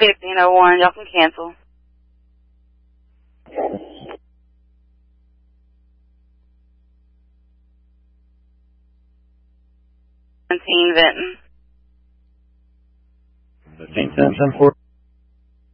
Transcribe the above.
1501, y'all can cancel. 17 Vinton. 15 cents and 4.